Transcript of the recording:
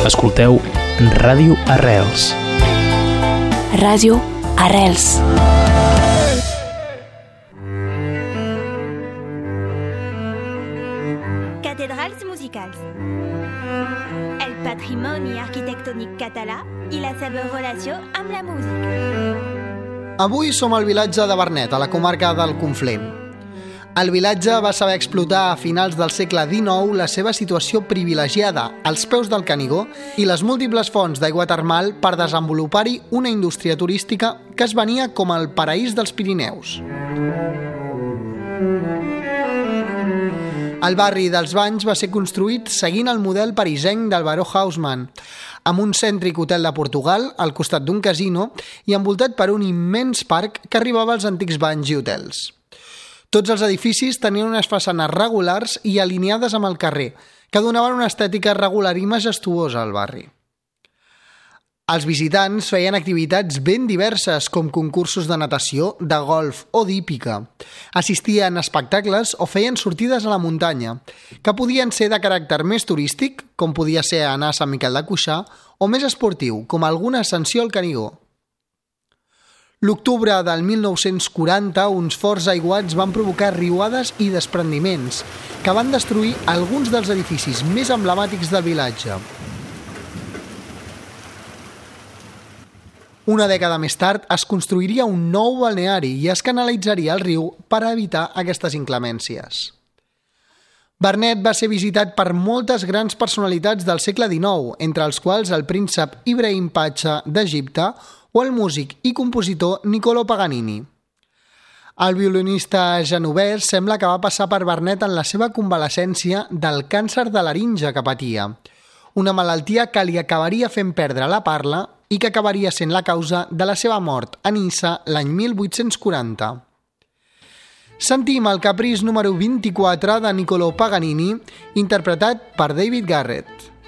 Escolteu Ràdio Arrels. Ràdio Arrels. Cathédrales musicals. El patrimoni arquitectònic català i la seva relació amb la música. Avui som al vilatge de Vernet, a la comarca del Conflent. El vilatge va saber explotar a finals del segle XIX la seva situació privilegiada als peus del Canigó i les múltiples fonts d'aigua termal per desenvolupar-hi una indústria turística que es venia com el paraís dels Pirineus. El barri dels Banys va ser construït seguint el model parisenc del baró Haussmann, amb un cèntric hotel de Portugal al costat d'un casino i envoltat per un immens parc que arribava als antics banys i hotels. Tots els edificis tenien unes façanes regulars i alineades amb el carrer, que donaven una estètica regular i majestuosa al barri. Els visitants feien activitats ben diverses, com concursos de natació, de golf o d'hípica. Assistien a espectacles o feien sortides a la muntanya, que podien ser de caràcter més turístic, com podia ser anar a Sant Miquel de Cuixà, o més esportiu, com alguna ascensió al Canigó. L'octubre del 1940, uns forts aiguats van provocar riuades i desprendiments, que van destruir alguns dels edificis més emblemàtics del vilatge. Una dècada més tard es construiria un nou balneari i es canalitzaria el riu per evitar aquestes inclemències. Vernet va ser visitat per moltes grans personalitats del segle XIX, entre els quals el príncep Ibrahim Pacha d'Egipte o el músic i compositor Niccolò Paganini. El violinista genovès sembla que va passar per Vernet en la seva convalescència del càncer de laringe que patia, una malaltia que li acabaria fent perdre la parla i que acabaria sent la causa de la seva mort a Niça l'any 1840. Sentim el capriç número 24 de Niccolò Paganini, interpretat per David Garrett.